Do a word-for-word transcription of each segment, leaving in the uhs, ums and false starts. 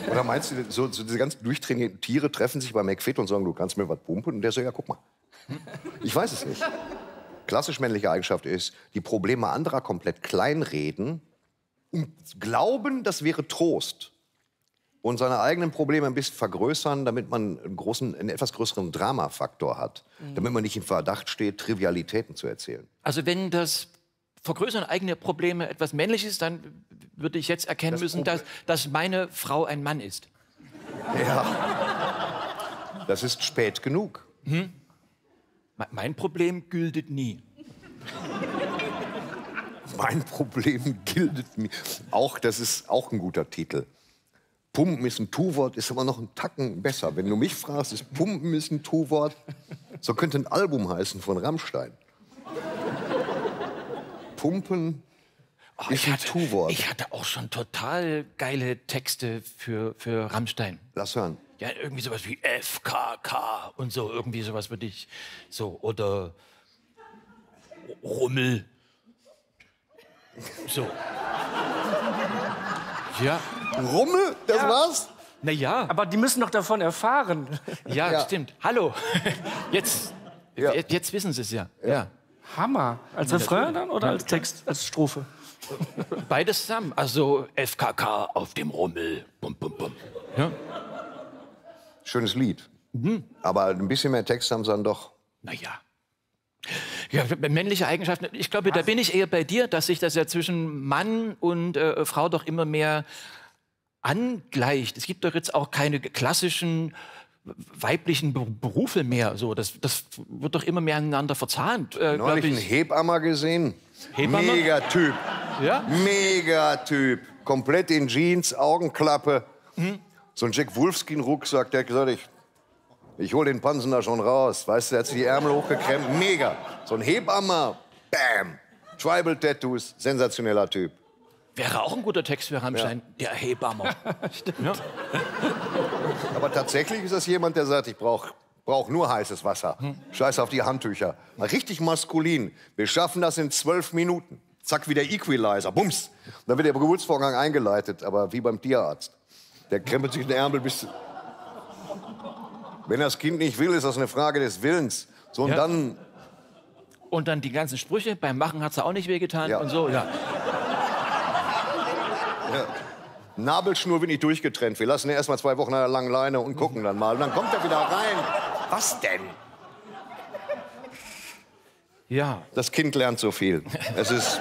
Oder meinst du, so, so diese ganzen durchtrainierten Tiere treffen sich bei McFit und sagen, du kannst mir was pumpen? Und der so, ja, guck mal. Ich weiß es nicht. Klassisch männliche Eigenschaft ist, die Probleme anderer komplett kleinreden und glauben, das wäre Trost. Und seine eigenen Probleme ein bisschen vergrößern, damit man einen, großen, einen etwas größeren Dramafaktor hat. Mhm. Damit man nicht im Verdacht steht, Trivialitäten zu erzählen. Also wenn das Vergrößern eigener Probleme etwas männlich ist, dann würde ich jetzt erkennen das müssen, dass, dass meine Frau ein Mann ist. Ja, das ist spät genug. Hm? Mein Problem gültet nie. Mein Problem gildet nie. Auch, das ist auch ein guter Titel. Pumpen ist ein Tu-Wort, ist aber noch ein Tacken besser. Wenn du mich fragst, ist Pumpen ist ein Tu-Wort. So könnte ein Album heißen von Rammstein. Pumpen oh, ist ein Tu-Wort. Ich hatte auch schon total geile Texte für, für Rammstein. Lass hören. Ja, irgendwie sowas wie F K K und so, irgendwie sowas würde ich so, oder Rummel. So. Ja. Rummel? Das ja. war's? Na ja. Aber die müssen doch davon erfahren. Ja, ja. Stimmt. Hallo. Jetzt, ja. jetzt wissen Sie es ja. Ja. ja. Hammer. Als Refrain dann oder als Text, als Strophe? Beides zusammen. Also F K K auf dem Rummel. Bum, bum, bum. Ja. Schönes Lied. Mhm. Aber ein bisschen mehr Text haben sie dann doch. Na ja. Ja, männliche Eigenschaften. Ich glaube, da bin ich eher bei dir, dass sich das ja zwischen Mann und äh, Frau doch immer mehr angleicht. Es gibt doch jetzt auch keine klassischen weiblichen Be Berufe mehr. So, das, das wird doch immer mehr aneinander verzahnt. Äh, Neulich einen Hebammer gesehen. Hebammer? Megatyp. Ja? Megatyp. Komplett in Jeans, Augenklappe. Mhm. So ein Jack Wolfskin-Rucksack, der hat gesagt, ich, ich hol den Pansen da schon raus. Weißt du, der hat sich die Ärmel hochgekremmt. Mega. So ein Hebammer. Bam. Tribal-Tattoos. Sensationeller Typ. Wäre auch ein guter Text für Rammstein. Ja. Der Hebammer. Stimmt. Ja. Aber tatsächlich ist das jemand, der sagt, ich brauche brauch nur heißes Wasser. Hm. Scheiß auf die Handtücher. Richtig maskulin. Wir schaffen das in zwölf Minuten. Zack, wie der Equalizer. Bums. Und dann wird der Geburtsvorgang eingeleitet, aber wie beim Tierarzt. Der krempelt sich den Ärmel bis... Wenn das Kind nicht will, ist das eine Frage des Willens. So, und ja. dann... Und dann die ganzen Sprüche. Beim Machen hat es auch nicht wehgetan ja. und so. Ja. Ja. Nabelschnur wird nicht durchgetrennt. Wir lassen ihn erst mal zwei Wochen an der langen Leine und gucken dann mal. Und dann kommt er wieder rein. Was denn? Ja. Das Kind lernt so viel. Es ist...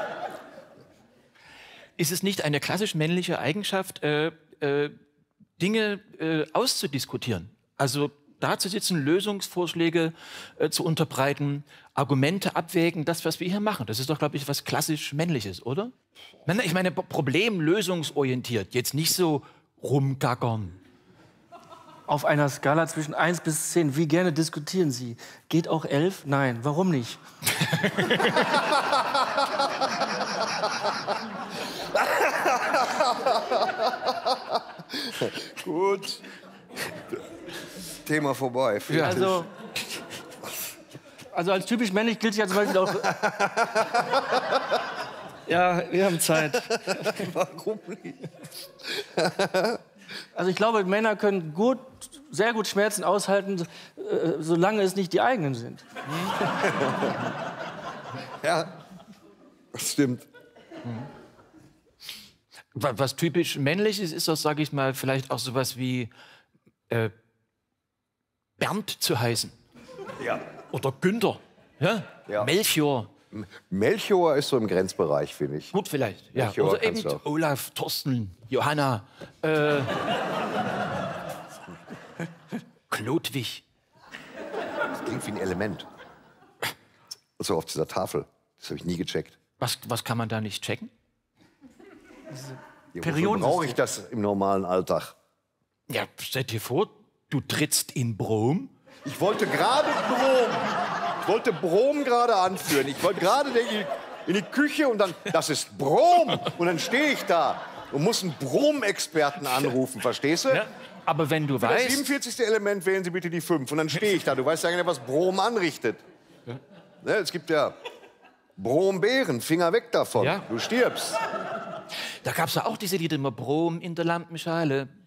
Ist es nicht eine klassisch männliche Eigenschaft, äh, äh, Dinge äh, auszudiskutieren? Also da zu sitzen, Lösungsvorschläge äh, zu unterbreiten, Argumente abwägen, das, was wir hier machen. Das ist doch, glaube ich, was klassisch Männliches, oder? Ich meine, problemlösungsorientiert, jetzt nicht so rumgackern. Auf einer Skala zwischen eins bis zehn, wie gerne diskutieren Sie? Geht auch elf? Nein. Warum nicht? Gut. Thema vorbei. Ja, also, also als typisch männlich gilt ja zum Beispiel auch... Ja, wir haben Zeit. Warum nicht? Also ich glaube, Männer können gut, sehr gut Schmerzen aushalten, äh, solange es nicht die eigenen sind. Ja, das stimmt. Was typisch männlich ist, ist das, sage ich mal, vielleicht auch sowas wie äh, Bernd zu heißen. Ja. Oder Günther. Ja? Ja. Melchior. Melchior ist so im Grenzbereich, finde ich. Gut, vielleicht. Ja. Melchior Oder eben auch. Olaf, Thorsten, Johanna, äh, Klodwig. Das klingt wie ein Element. So auf dieser Tafel. Das habe ich nie gecheckt. Was, was kann man da nicht checken? Ja, wofür brauche ich das im normalen Alltag? Ja, stell dir vor, du trittst in Brom. Ich wollte gerade Brom. Ich wollte Brom gerade anführen. Ich wollte gerade in die Küche und dann, das ist Brom. Und dann stehe ich da und muss einen Brom-Experten anrufen, verstehst du? Ja, aber wenn du Für weißt... das siebenundvierzigste Element wählen Sie bitte die fünf. Und dann stehe ich da. Du weißt ja gar nicht, was Brom anrichtet. Ja. Ne, es gibt ja Brombeeren, Finger weg davon. Ja. Du stirbst. Da gab es ja auch diese Lieder immer, Brom in der Lampenschale,